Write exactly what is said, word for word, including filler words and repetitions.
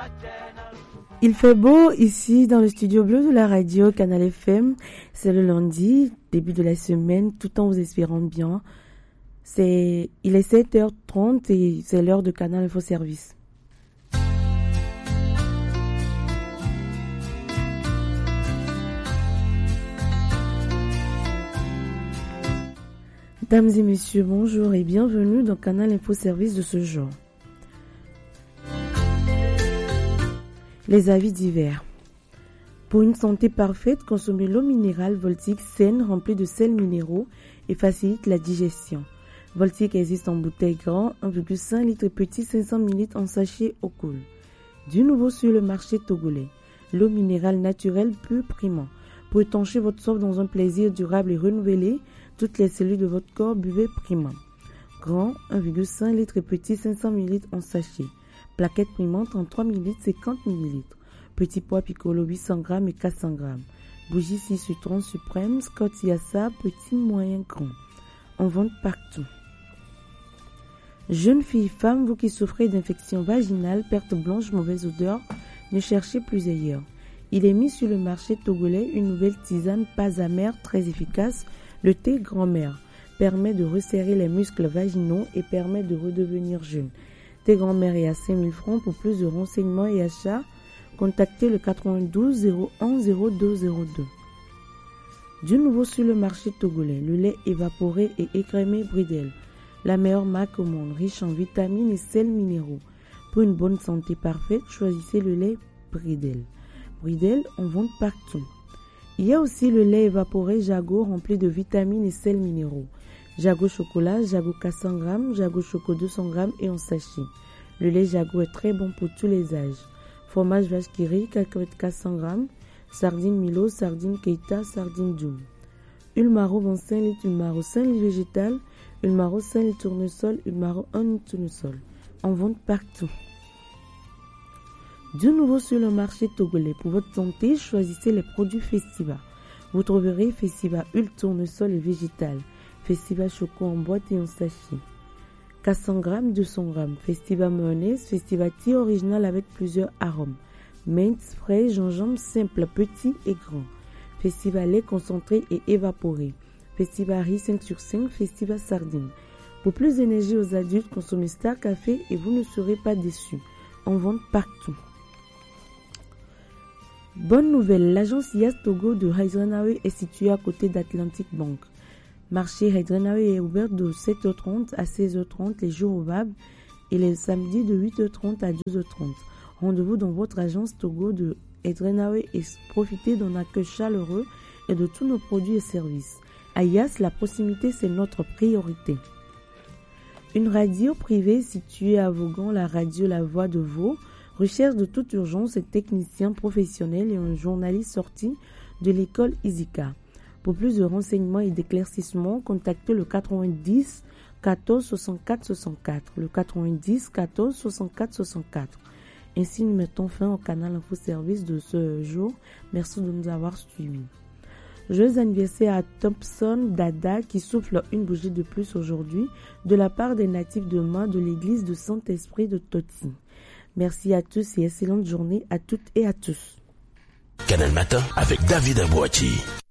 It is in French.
Il fait beau ici dans le studio bleu de la radio Canal F M. C'est le lundi, début de la semaine, tout en vous espérant bien. C'est, il est sept heures trente et c'est l'heure de Canal Info Service. Mesdames et messieurs, bonjour et bienvenue dans Canal Info Service de ce jour. Les avis divers. Pour une santé parfaite, consommez l'eau minérale Voltic saine remplie de sels minéraux et facilite la digestion. Voltic existe en bouteille grand, un virgule cinq litres petit, cinq cents millilitres en sachet au cool. Du nouveau sur le marché togolais. L'eau minérale naturelle pure primant. Pour étancher votre soif dans un plaisir durable et renouvelé, toutes les cellules de votre corps buvez primant. Grand, un virgule cinq litres petit, cinq cents millilitres en sachet. Plaquette primante, trente-trois millilitres, cinquante millilitres. Petit pois piccolo, huit cents grammes et quatre cents grammes. Bougie six citron suprême, Scott Yassa, petit, moyen, grand. En vente partout. Jeunes filles, femmes, vous qui souffrez d'infections vaginales, perte blanche, mauvaise odeur, ne cherchez plus ailleurs. Il est mis sur le marché togolais une nouvelle tisane pas amère, très efficace, le thé grand-mère. Permet de resserrer les muscles vaginaux et permet de redevenir jeune. Thé grand-mère est à cinq mille francs. Pour plus de renseignements et achats, contactez le quatre-vingt-douze zéro un zéro deux zéro deux. Du nouveau sur le marché togolais, le lait évaporé et écrémé Bridel. La meilleure marque au monde, riche en vitamines et sels minéraux. Pour une bonne santé parfaite, choisissez le lait Bridel. Bridel, on vend partout. Il y a aussi le lait évaporé Jago rempli de vitamines et sels minéraux. Jago chocolat, Jago quatre cents grammes, Jago choco deux cents grammes et en sachet. Le lait Jago est très bon pour tous les âges. Fromage vache qui rit, cacahuètes quatre cents grammes, sardines Milo, sardines Keita, sardines Doum. Ulmaro vingt-cinq litres, Ulmaro cinq litres végétal, Ulmaro cinq litres tournesol, Ulmaro un litre tournesol. En vente partout. Du nouveau sur le marché togolais. Pour votre santé, choisissez les produits Festiva. Vous trouverez Festiva Huile tournesol et végétal. Festiva choco en boîte et en sachet. quatre cents grammes, deux cents grammes. Festiva mayonnaise, Festiva thé original avec plusieurs arômes. Mint, frais, gingembre simple, petit et grand. Festiva lait concentré et évaporé. Festiva riz cinq sur cinq, Festiva sardine. Pour plus d'énergie aux adultes, consommez Star Café et vous ne serez pas déçus. En vente partout. Bonne nouvelle, l'agence I A S Togo de Hydrenawe est située à côté d'Atlantic Bank. Marché Hydrenawe est ouvert de sept heures trente à seize heures trente les jours ouvrables et les samedis de huit heures trente à douze heures trente. Rendez-vous dans votre agence Togo de Hydrenawe et profitez d'un accueil chaleureux et de tous nos produits et services. À I A S, la proximité, c'est notre priorité. Une radio privée située à Vaughan, la radio La Voix de Vaud, recherche de toute urgence un technicien professionnel et un journaliste sorti de l'école Isika. Pour plus de renseignements et d'éclaircissements, contactez le quatre-vingt-dix quatorze soixante-quatre soixante-quatre, le quatre-vingt-dix quatorze soixante-quatre soixante-quatre. Ainsi, nous mettons fin au canal Info Service de ce jour. Merci de nous avoir suivis. Joyeux anniversaire à Thompson Dada qui souffle une bougie de plus aujourd'hui de la part des natifs de Main de l'église de Saint-Esprit de Toti. Merci à tous et excellente journée à toutes et à tous. Canal Matin avec David Abouati.